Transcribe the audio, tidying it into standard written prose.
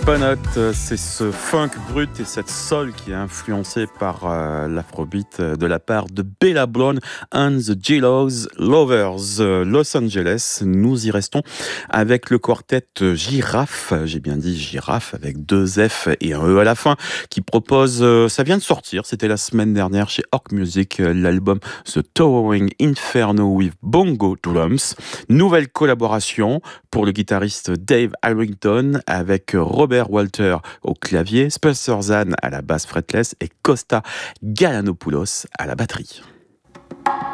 Slipknot, c'est ce funk brut et cette soul qui est influencé par l'afrobeat de la part de Bella Blonde and the Jealous Lovers. Los Angeles, nous y restons avec le quartet Girafe, j'ai bien dit Girafe avec deux F et un E à la fin, qui propose, ça vient de sortir, c'était la semaine dernière chez Orc Music, l'album The Towering Inferno with Bongo Drums. Nouvelle collaboration pour le guitariste Dave Harrington avec Robert Walter au clavier, Spencer Zan à la basse fretless et Costa Galanopoulos à la batterie.